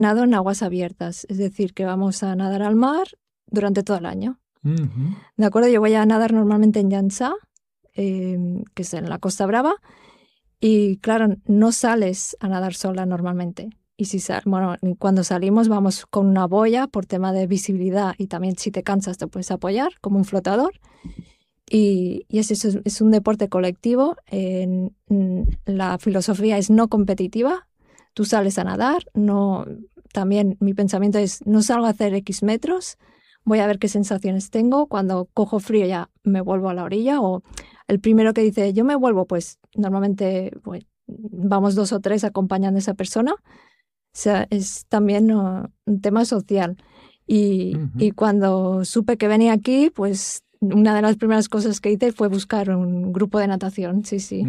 nado en aguas abiertas, es decir, que vamos a nadar al mar durante todo el año. ¿De acuerdo? Yo voy a nadar normalmente en Llançà, que es en la Costa Brava, y claro, no sales a nadar sola normalmente. Y cuando salimos vamos con una boya por tema de visibilidad y también si te cansas te puedes apoyar como un flotador. Y es un deporte colectivo. La filosofía es no competitiva. Tú sales a nadar. También mi pensamiento es no salgo a hacer X metros. Voy a ver qué sensaciones tengo. Cuando cojo frío ya me vuelvo a la orilla. O el primero que dice yo me vuelvo, pues normalmente vamos 2 o 3 acompañando a esa persona. O sea, es también un tema social. Y cuando supe que venía aquí, pues una de las primeras cosas que hice fue buscar un grupo de natación, sí.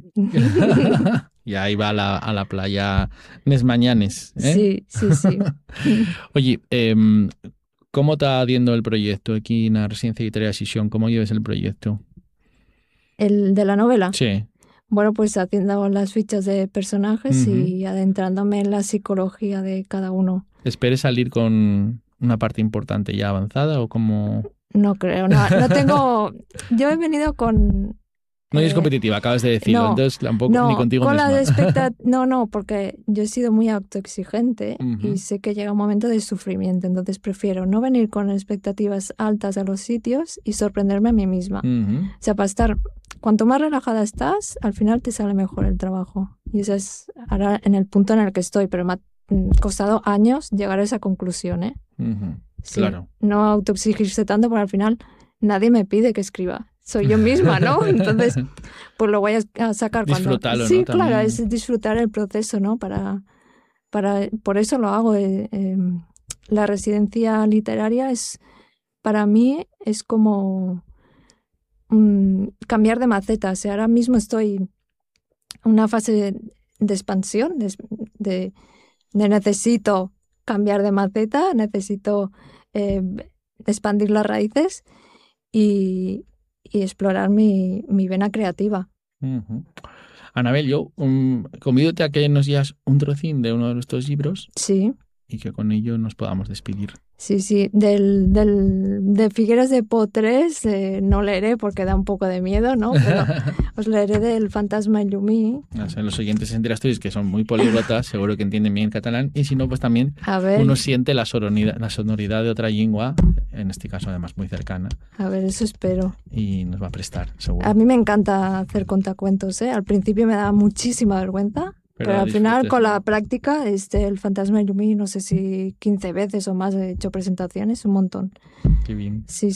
Y ahí va a la playa Nes Mañanes, ¿eh? Sí. Oye, ¿cómo está yendo el proyecto aquí en la Residencia Literaria Sisión? ¿Cómo lleves el proyecto? ¿El de la novela? Sí. Bueno, pues haciendo las fichas de personajes y adentrándome en la psicología de cada uno. ¿Esperes salir con una parte importante ya avanzada o cómo...? No creo, no tengo... Yo he venido con... No eres competitiva, acabas de decirlo, entonces tampoco ni contigo con misma. No, porque yo he sido muy autoexigente y sé que llega un momento de sufrimiento, entonces prefiero no venir con expectativas altas a los sitios y sorprenderme a mí misma. O sea, para estar... Cuanto más relajada estás, al final te sale mejor el trabajo. Y ese es ahora en el punto en el que estoy, pero me ha costado años llegar a esa conclusión, ¿eh? Sí, claro. No autoexigirse tanto, porque al final nadie me pide que escriba. Soy yo misma, ¿no? Entonces, pues lo voy a sacar cuando... Disfrutarlo, sí, ¿no? claro, También. es disfrutar el proceso, ¿no? Por eso lo hago. La residencia literaria para mí es como cambiar de maceta. O sea, ahora mismo estoy en una fase de expansión, de necesito cambiar de maceta, necesito expandir las raíces y explorar mi vena creativa. Anabel, yo convídote a que nos digas un trocín de uno de nuestros libros. Sí. Y que con ello nos podamos despedir. Sí. De Figueres de Po 3 no leeré porque da un poco de miedo, ¿no? Pero os leeré del Fantasma en Llumí. O sea, los oyentes en Asturias, que son muy políglotas, seguro que entienden bien catalán. Y si no, pues también uno siente la sonoridad de otra lengua, en este caso además muy cercana. A ver, eso espero. Y nos va a prestar, seguro. A mí me encanta hacer contacuentos, ¿eh? Al principio me daba muchísima vergüenza. Pero al final, con la práctica, el Fantasma de Llumí, no sé si 15 veces o más he hecho presentaciones, un montón. Qué bien. Sí.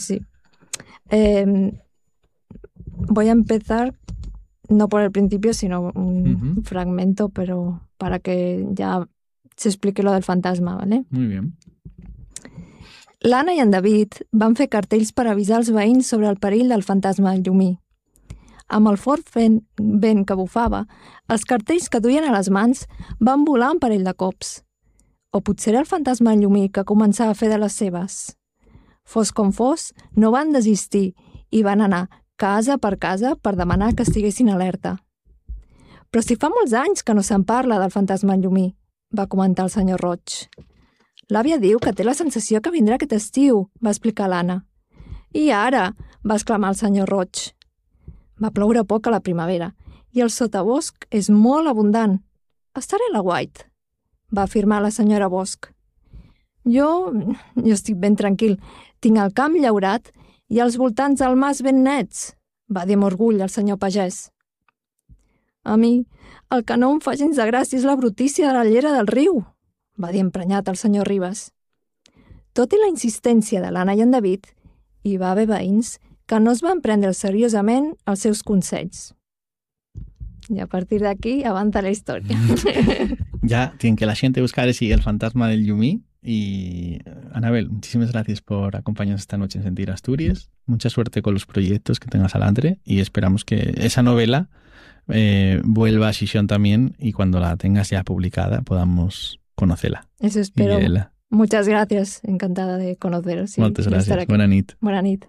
Voy a empezar, no por el principio, sino un fragmento, pero para que ya se explique lo del fantasma, ¿vale? Muy bien. L'Anna i en David van fer cartells per avisar els veïns sobre el perill del fantasma del Llumí. Amb el fort vent que bufava, els cartells que duien a les mans van volar un parell de cops. O potser era el fantasma en llumí que començava a fer de les seves. Fos com fos, no van desistir i van anar casa per demanar que estiguessin alerta. Però si fa molts anys que no se'n parla del fantasma en llumí, va comentar el senyor Roig. L'àvia diu que té la sensació que vindrà aquest estiu, va explicar l'Anna. I ara, va exclamar el senyor Roig. Va ploure poc a la primavera i el sotabosc és molt abundant. Estaré a la White, va afirmar la senyora Bosch. Jo estic ben tranquil. Tinc el camp llaurat i els voltants del mas ben nets, va dir amb orgull el senyor pagès. A mi, el que no em fa gens de gràcia és la brutícia de la llera del riu, va dir emprenyat el senyor Ribas. Tot i la insistència de l'Anna i en David, hi va haver veïns que no es van prendre seriosament els seus consells. Y a partir de aquí avanza la historia. Ya tienen que la gente buscar ese El Fantasma del Llumí. Y Anabel, muchísimas gracias por acompañarnos esta noche en Sentir Asturias. Mucha suerte con los proyectos que tengas adelante y esperamos que esa novela vuelva a Sisión también y cuando la tengas ya publicada podamos conocerla. Eso espero. Muchas gracias, encantada de conoceros. Muchas gracias. Buena nit. Buena nit.